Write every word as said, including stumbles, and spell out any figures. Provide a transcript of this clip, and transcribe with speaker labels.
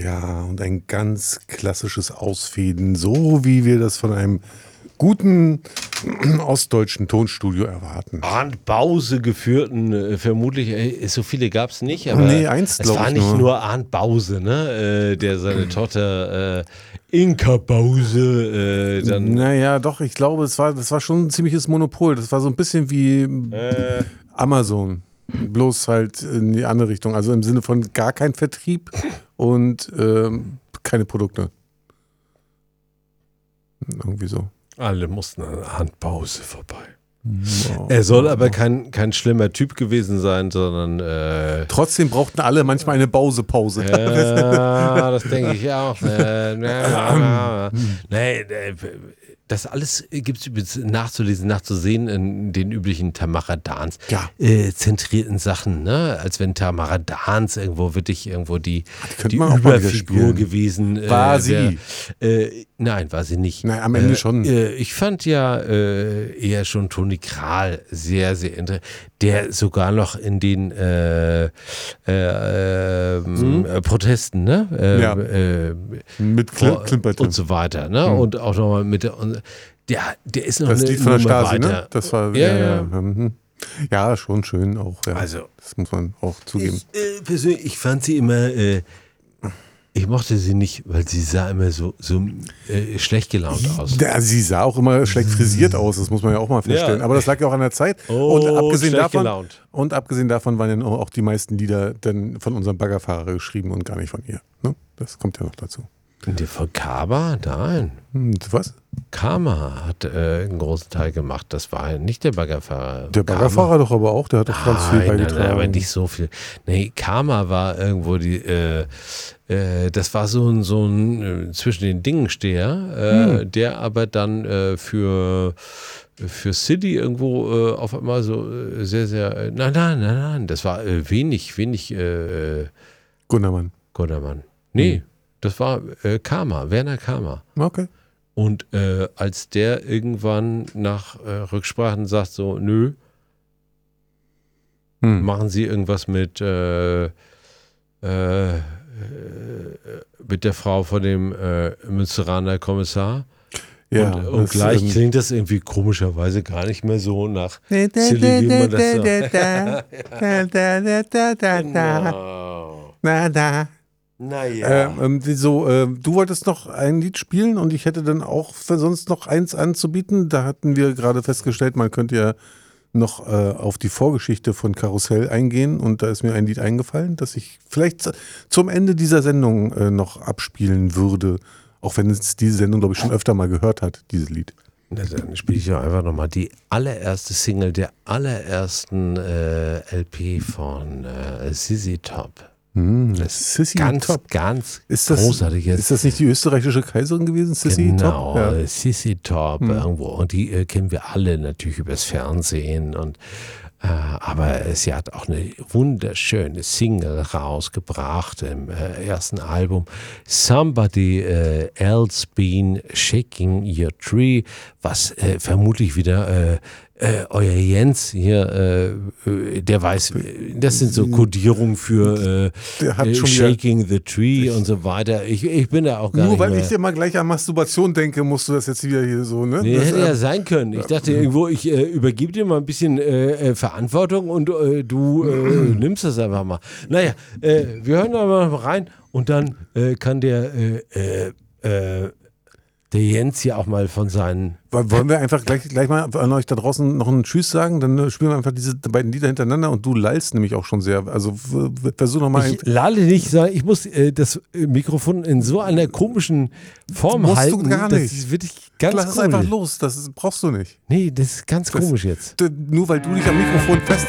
Speaker 1: Ja, und ein ganz klassisches Ausfäden, so wie wir das von einem guten ostdeutschen Tonstudio erwarten.
Speaker 2: Arndt Bause geführten, äh, vermutlich, äh, so viele gab es nicht, aber
Speaker 1: nee, eins,
Speaker 2: es war
Speaker 1: ich
Speaker 2: nicht
Speaker 1: nur.
Speaker 2: nur Arndt Bause, ne, äh, der seine Tochter äh, Inka Bause äh, dann...
Speaker 1: Naja, doch, ich glaube, es war, das war schon ein ziemliches Monopol. Das war so ein bisschen wie
Speaker 2: Äh,
Speaker 1: Amazon, bloß halt in die andere Richtung. Also im Sinne von gar kein Vertrieb und ähm, keine Produkte. Irgendwie so.
Speaker 2: alle mussten an Arndt Bause vorbei. Wow. Er soll aber kein, kein schlimmer Typ gewesen sein, sondern äh,
Speaker 1: trotzdem brauchten alle manchmal eine Bausepause.
Speaker 2: Ja, das denke ich auch. Äh, nee, das alles gibt es übrigens nachzulesen, nachzusehen in den üblichen Tamara Dans
Speaker 1: ja.
Speaker 2: äh, zentrierten Sachen, ne? Als wenn Tamara Dans irgendwo wirklich irgendwo die, die, die Überfigur gewesen äh,
Speaker 1: war sie.
Speaker 2: Wär, äh, nein, war sie nicht.
Speaker 1: Nein, am Ende
Speaker 2: äh,
Speaker 1: schon.
Speaker 2: Äh, ich fand ja äh, eher schon Toni Krahl sehr, sehr interessant, der sogar noch in den äh, äh, hm? äh, Protesten, ne? Äh,
Speaker 1: ja.
Speaker 2: äh,
Speaker 1: mit Klimpert
Speaker 2: und so weiter, ne? Hm. Und auch nochmal mit der, und, der, der ist noch
Speaker 1: das
Speaker 2: eine
Speaker 1: Lied von der Stasi,
Speaker 2: weiter.
Speaker 1: Ne? Das war
Speaker 2: ja,
Speaker 1: ja,
Speaker 2: ja.
Speaker 1: Ja, ja, schon schön auch. Ja.
Speaker 2: Also,
Speaker 1: das muss man auch zugeben.
Speaker 2: Ich, äh, persönlich, ich fand sie immer, äh, ich mochte sie nicht, weil sie sah immer so, so äh, schlecht gelaunt aus.
Speaker 1: Ja, sie sah auch immer schlecht frisiert aus, das muss man ja auch mal feststellen. Ja. Aber das lag ja auch an der Zeit.
Speaker 2: Oh,
Speaker 1: und, abgesehen davon,
Speaker 2: gelaunt.
Speaker 1: und abgesehen davon waren ja auch die meisten Lieder dann von unserem Baggerfahrer geschrieben und gar nicht von ihr. Ne? Das kommt ja noch dazu.
Speaker 2: Und die von Karma? Nein.
Speaker 1: Hm, was?
Speaker 2: Karma hat äh, einen großen Teil gemacht. Das war nicht der Baggerfahrer.
Speaker 1: Der Baggerfahrer Karma. Doch aber auch, der hat doch ganz viel beigetragen.
Speaker 2: Nein, aber nicht so viel. Nee, Karma war irgendwo die, äh, äh, das war so ein, so ein äh, zwischen den Dingensteher, äh, hm. der aber dann äh, für für City irgendwo äh, auf einmal so äh, sehr, sehr, äh, nein, nein, nein, nein, das war äh, wenig, wenig äh,
Speaker 1: Gundermann.
Speaker 2: Gundermann. Nee. Hm. Das war äh, Karma, Werner Karma.
Speaker 1: Okay.
Speaker 2: Und äh, als der irgendwann nach äh, Rücksprachen sagt, so, nö, hm. machen Sie irgendwas mit, äh, äh, mit der Frau von dem äh, Münsteraner Kommissar.
Speaker 1: Ja,
Speaker 2: und, und gleich ähm, klingt das irgendwie komischerweise gar nicht mehr so nach Silly, wie man das so...
Speaker 1: Genau.
Speaker 2: Naja.
Speaker 1: Ähm, so, äh, du wolltest noch ein Lied spielen und ich hätte dann auch für sonst noch eins anzubieten. Da hatten wir gerade festgestellt, man könnte ja noch äh, auf die Vorgeschichte von Karussell eingehen und da ist mir ein Lied eingefallen, das ich vielleicht zum Ende dieser Sendung äh, noch abspielen würde, auch wenn es diese Sendung, glaube ich, schon öfter mal gehört hat, dieses Lied.
Speaker 2: Na, dann spiele ich ja einfach nochmal die allererste Single der allerersten äh, L P von äh, Z Z Top.
Speaker 1: Hm,
Speaker 2: das
Speaker 1: Sissy
Speaker 2: ganz,
Speaker 1: Top.
Speaker 2: ganz
Speaker 1: ist das,
Speaker 2: großartig.
Speaker 1: Ist das nicht die österreichische Kaiserin gewesen, Sissy
Speaker 2: genau,
Speaker 1: Top?
Speaker 2: Genau, ja. Sissy Top hm. irgendwo. Und die äh, kennen wir alle natürlich übers Fernsehen. Und, äh, aber sie hat auch eine wunderschöne Single rausgebracht im äh, ersten Album. Somebody äh, Else Been Shaking Your Tree, was äh, vermutlich wieder äh, Äh, euer Jens hier, äh, der weiß, das sind so Kodierungen für äh,
Speaker 1: der hat schon
Speaker 2: Shaking the Tree und so weiter. Ich, ich bin da auch gar
Speaker 1: Nur
Speaker 2: nicht
Speaker 1: weil
Speaker 2: mehr.
Speaker 1: ich dir mal gleich an Masturbation denke, musst du das jetzt wieder hier so, ne?
Speaker 2: Nee,
Speaker 1: das,
Speaker 2: hätte ja sein können. Ich dachte irgendwo, ich äh, übergebe dir mal ein bisschen äh, Verantwortung und äh, du äh, nimmst das einfach mal. Naja, äh, wir hören da mal rein und dann äh, kann der äh, äh, der Jens hier auch mal von seinen...
Speaker 1: Wollen wir einfach gleich, gleich mal an euch da draußen noch einen Tschüss sagen? Dann spielen wir einfach diese beiden Lieder hintereinander und du lallst nämlich auch schon sehr. Also versuch nochmal...
Speaker 2: Ich lalle nicht, ich muss äh, das Mikrofon in so einer komischen Form
Speaker 1: musst
Speaker 2: halten.
Speaker 1: Du gar nicht.
Speaker 2: Das ist wirklich ganz
Speaker 1: Lass es einfach los, das brauchst du nicht.
Speaker 2: Nee, das ist ganz
Speaker 1: das,
Speaker 2: komisch jetzt.
Speaker 1: Nur weil du dich am Mikrofon fest...